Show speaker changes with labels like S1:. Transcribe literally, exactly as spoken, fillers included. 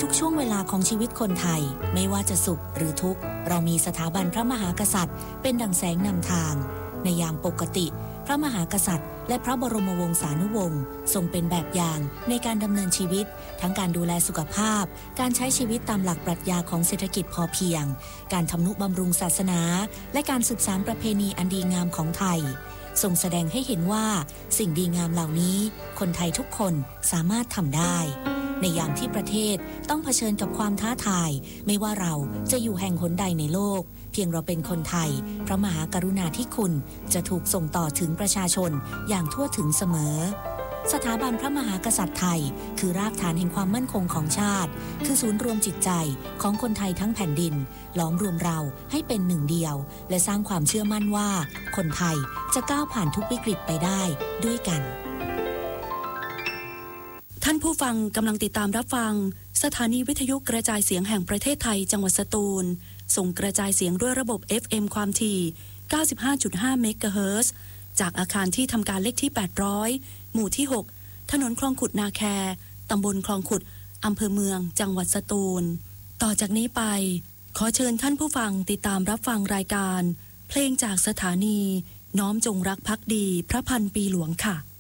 S1: ทุกช่วงเวลาของชีวิตคนไทยไม่ว่าจะสุขหรือทุกข์เรามีสถาบันพระมหากษัตริย์เป็นดั่งแสงนำทางในยามปกติพระมหากษัตริย์และพระบรมวงศานุวงศ์ทรงเป็นแบบอย่างในการดำเนินชีวิตทั้งการดูแลสุขภาพการใช้ชีวิตตามหลักปรัชญาของเศรษฐกิจพอเพียงการทำนุบำรุงศาสนาและการสืบสานประเพณีอันดีงามของไทยทรงแสดงให้เห็นว่าสิ่งดีงามเหล่านี้คนไทยทุกคนสามารถทำได้ในยามที่ประเทศต้องเผชิญกับความท้าทายไม่ว่าเราจะอยู่แห่งหนใดในโลกเพียงเราเป็นคนไทยพระมหากรุณาธิคุณจะถูกส่งต่อถึงประชาชนอย่างทั่วถึงเสมอสถาบันพระมหากษัตริย์ไทยคือรากฐานแห่งความมั่นคงของชาติคือศูนย์รวมจิตใจของคนไทยทั้งแผ่นดินล้อมรวมเราให้เป็นหนึ่งเดียวและสร้างความเชื่อมั่นว่าคนไทยจะก้าวผ่านทุกวิกฤตไปได้ด้วยกัน
S2: ท่านผู้ฟังกำลังติดตามรับฟังสถานีวิทยุกระจายเสียงแห่งประเทศไทยจังหวัดสตูลส่งกระจายเสียงด้วยระบบ เอฟ เอ็ม ความถี่ เก้าสิบห้าจุดห้า เมกะเฮิรตซ์จากอาคารที่ทำการเลขที่ แปดร้อย หมู่ที่ หก ถนนคลองขุดนาแคตำบลคลองขุดอำเภอเมืองจังหวัดสตูลต่อจากนี้ไปขอเชิญท่านผู้ฟังติดตามรับฟังรายการเพลงจากสถานีน้อมจงรักภักดีพระพันปีหลวงค่ะ